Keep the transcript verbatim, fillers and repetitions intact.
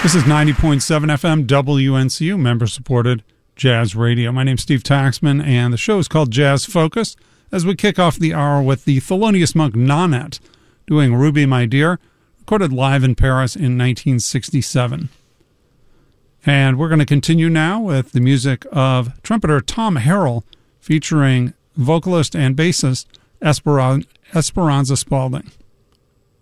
This is ninety point seven F M W N C U, member-supported jazz radio. My name's Steve Taxman, and the show is called Jazz Focus, as we kick off the hour with the Thelonious Monk Nonet doing Ruby My Dear, recorded live in Paris in nineteen sixty-seven. And we're going to continue now with the music of trumpeter Tom Harrell, featuring vocalist and bassist Esperan- Esperanza Spalding.